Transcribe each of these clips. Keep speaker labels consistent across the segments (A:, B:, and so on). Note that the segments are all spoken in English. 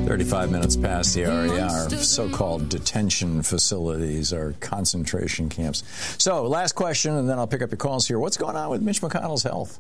A: 35 minutes past the hour. Yeah, our so-called detention facilities, our concentration camps. So, last question, and then I'll pick up your calls here. What's going on with Mitch McConnell's health?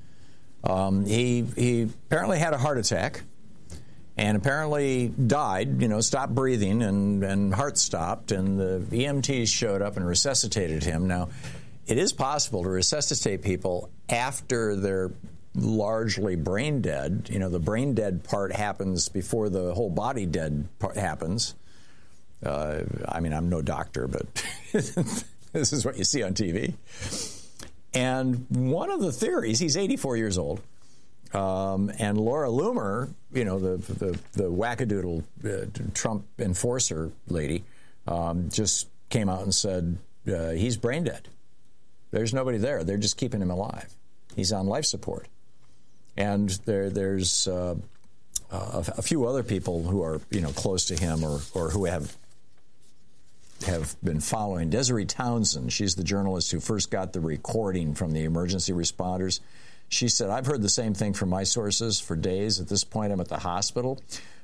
A: He apparently had a heart attack and apparently died, stopped breathing and heart stopped, and the EMTs showed up and resuscitated him. Now, it is possible to resuscitate people after they're largely brain dead. The brain dead part happens before the whole body dead part happens. I'm no doctor, but this is what you see on TV. And one of the theories, he's 84 years old, and Laura Loomer, the wackadoodle Trump enforcer lady, just came out and said he's brain dead. There's nobody there. They're just keeping him alive. He's on life support. And there's a few other people who are, close to him or who have been following. Desiree Townsend, she's the journalist who first got the recording from the emergency responders. She said, I've heard the same thing from my sources for days. At this point, I'm at the hospital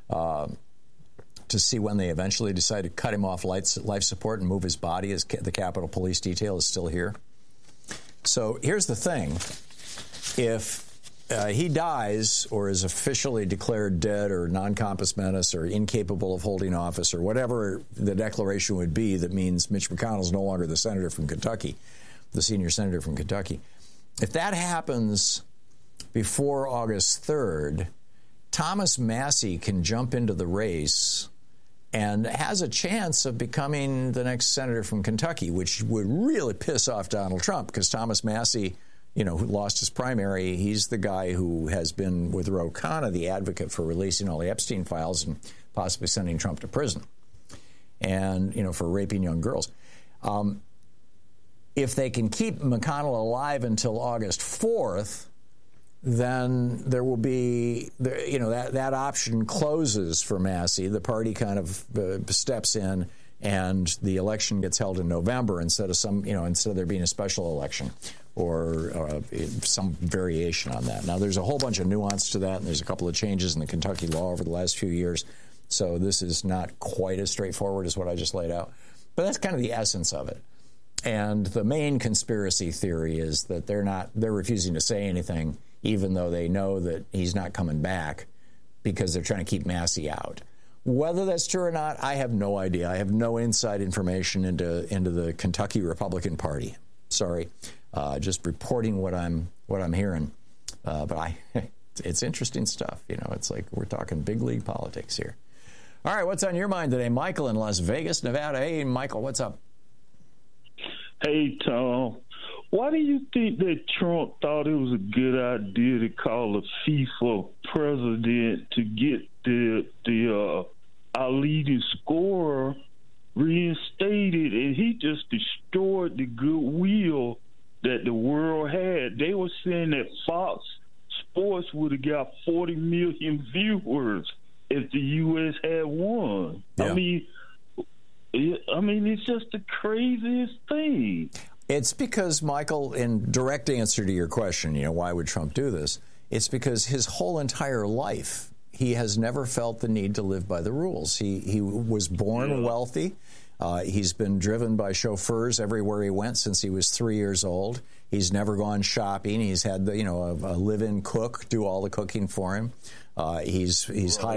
A: to see when they eventually decide to cut him off life support and move his body, as the Capitol Police detail is still here. So here's the thing. If he dies or is officially declared dead or non-compos mentis or incapable of holding office or whatever the declaration would be that means Mitch McConnell is no longer the senator from Kentucky, the senior senator from Kentucky. If that happens before August 3rd, Thomas Massie can jump into the race and has a chance of becoming the next senator from Kentucky, which would really piss off Donald Trump because Thomas Massie, who lost his primary, he's the guy who has been, with Ro Khanna, the advocate for releasing all the Epstein files and possibly sending Trump to prison and, for raping young girls. If they can keep McConnell alive until August 4th, then there will be, that option closes for Massie. The party kind of steps in and the election gets held in November instead of there being a special election or some variation on that. Now, there's a whole bunch of nuance to that, and there's a couple of changes in the Kentucky law over the last few years. So this is not quite as straightforward as what I just laid out. But that's kind of the essence of it. And the main conspiracy theory is that they're refusing to say anything, even though they know that he's not coming back because they're trying to keep Massie out. Whether that's true or not, I have no idea. I have no inside information into the Kentucky Republican Party. Sorry, just reporting what I'm hearing. But it's interesting stuff. It's like we're talking big league politics here. All right, what's on your mind today? Michael in Las Vegas, Nevada. Hey, Michael, what's up?
B: Hey, Tom. Why do you think that Trump thought it was a good idea to call the FIFA president to get the our leading scorer reinstated, and he just destroyed the goodwill that the world had? They were saying that Fox Sports would have got 40 million viewers if the U.S. had won. Yeah. I mean, it's just the craziest thing.
A: It's because, Michael, in direct answer to your question, why would Trump do this? It's because his whole entire life, he has never felt the need to live by the rules. He was born wealthy. He's been driven by chauffeurs everywhere he went since he was 3 years old. He's never gone shopping. He's had a live-in cook do all the cooking for him. He's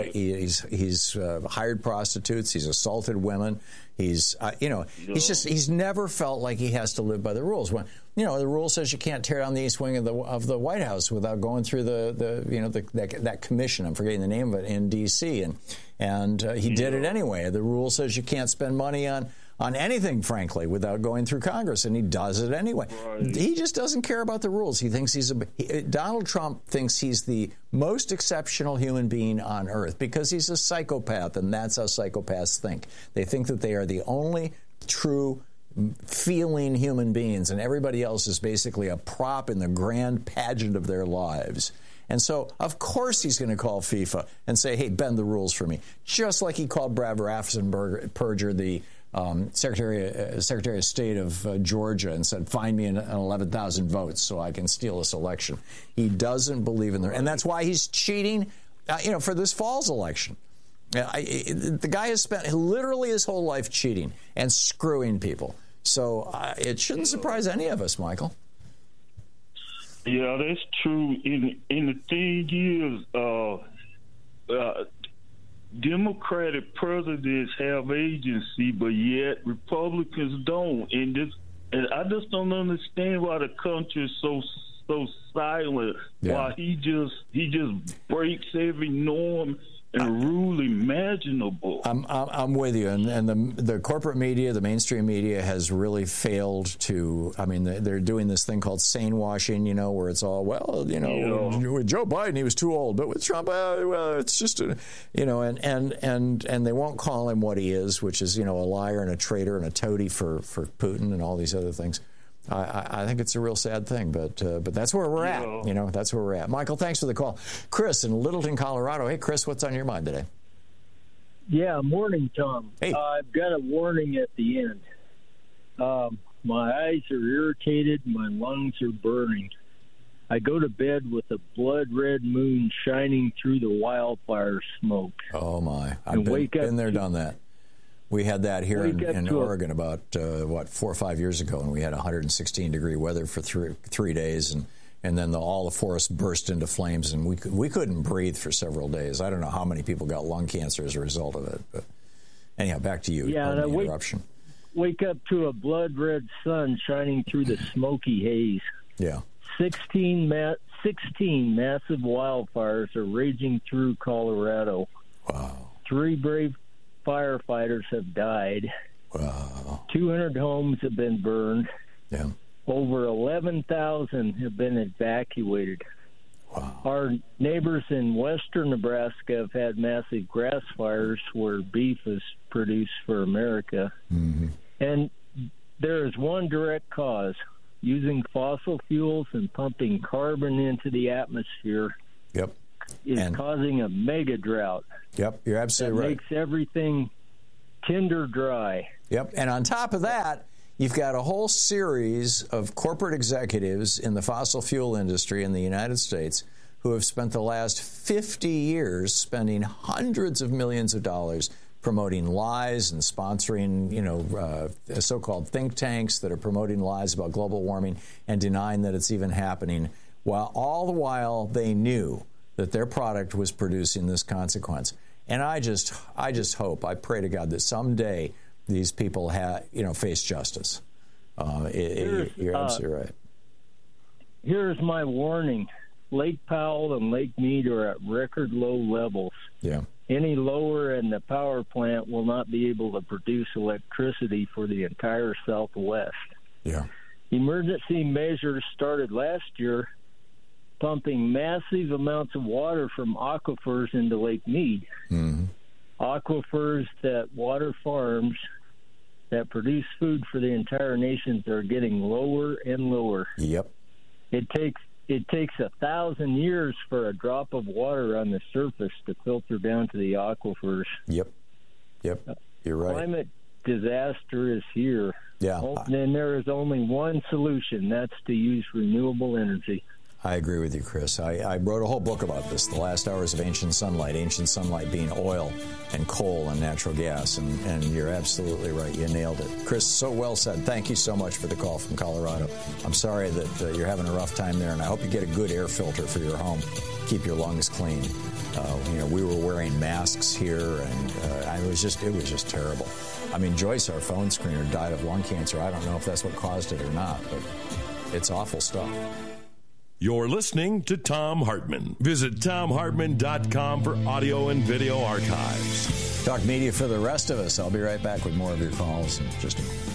A: hired prostitutes. He's assaulted women. He's never felt like he has to live by the rules. When the rule says you can't tear down the east wing of the White House without going through that commission. I'm forgetting the name of it in D.C. and he did it anyway. The rule says you can't spend money on anything, frankly, without going through Congress, and he does it anyway. Right. He just doesn't care about the rules. He thinks Donald Trump thinks he's the most exceptional human being on earth because he's a psychopath, and that's how psychopaths think. They think that they are the only true feeling human beings, and everybody else is basically a prop in the grand pageant of their lives. And so, of course, he's going to call FIFA and say, hey, bend the rules for me, just like he called Brad Raffensperger, the Secretary of State of Georgia, and said, find me an 11,000 votes so I can steal this election. He doesn't believe in and that's why he's cheating, for this fall's election. The guy has spent literally his whole life cheating and screwing people. So it shouldn't surprise any of us, Michael.
B: Yeah, that's true. And the thing is, Democratic presidents have agency, but yet Republicans don't. And I just don't understand why the country is so silent.
A: Yeah.
B: Why he just breaks every norm and rule imaginable.
A: I'm with you, and the corporate media, the mainstream media, has really failed to. I mean, they're doing this thing called sane washing, where it's all with Joe Biden, he was too old, but with Trump, well, it's just and they won't call him what he is, which is a liar and a traitor and a toady for Putin and all these other things. I think it's a real sad thing, but that's where we're at. That's where we're at. Michael, thanks for the call. Chris in Littleton, Colorado. Hey, Chris, what's on your mind today?
C: Yeah, morning, Tom.
A: Hey.
C: I've got a warning at the end. My eyes are irritated. My lungs are burning. I go to bed with a blood-red moon shining through the wildfire smoke.
A: Oh, my. I've been there, done that. We had that here in Oregon about, 4 or 5 years ago, and we had 116-degree weather for three days, and then all the forest burst into flames, and we couldn't breathe for several days. I don't know how many people got lung cancer as a result of it. But anyhow, back to you.
C: Yeah,
A: and interruption.
C: Wake up to a blood-red sun shining through the smoky haze.
A: Yeah.
C: 16 massive wildfires are raging through Colorado.
A: Wow.
C: 3 brave firefighters have died.
A: Wow.
C: 200 homes have been burned.
A: Yeah.
C: Over 11,000 have been evacuated.
A: Wow.
C: Our neighbors in western Nebraska have had massive grass fires where beef is produced for America.
A: Mm-hmm.
C: And there is one direct cause. Using fossil fuels and pumping carbon into the atmosphere
A: Yep.
C: is causing a mega drought.
A: Yep, you're absolutely right.
C: Makes everything tinder dry.
A: Yep, and on top of that, you've got a whole series of corporate executives in the fossil fuel industry in the United States who have spent the last 50 years spending hundreds of millions of dollars promoting lies and sponsoring, so-called think tanks that are promoting lies about global warming and denying that it's even happening, while all the while they knew that their product was producing this consequence. And I just hope, I pray to God that someday these people face justice. You're absolutely right.
C: Here's my warning. Lake Powell and Lake Mead are at record low levels.
A: Yeah.
C: Any lower and the power plant will not be able to produce electricity for the entire Southwest.
A: Yeah.
C: Emergency measures started last year, pumping massive amounts of water from aquifers into Lake Mead.
A: Mm-hmm.
C: Aquifers that water farms that produce food for the entire nation are getting lower and lower.
A: Yep.
C: It takes 1,000 years for a drop of water on the surface to filter down to the aquifers.
A: Yep. You're right.
C: Climate disaster is here.
A: Yeah.
C: And there is only one solution. That's to use renewable energy.
A: I agree with you, Chris. I wrote a whole book about this, The Last Hours of Ancient Sunlight being oil and coal and natural gas, and you're absolutely right. You nailed it. Chris, so well said. Thank you so much for the call from Colorado. I'm sorry that you're having a rough time there, and I hope you get a good air filter for your home. Keep your lungs clean. We were wearing masks here, and it was just terrible. I mean, Joyce, our phone screener, died of lung cancer. I don't know if that's what caused it or not, but it's awful stuff.
D: You're listening to Thom Hartmann. Visit ThomHartmann.com for audio and video archives.
A: Talk media for the rest of us. I'll be right back with more of your calls in just a moment.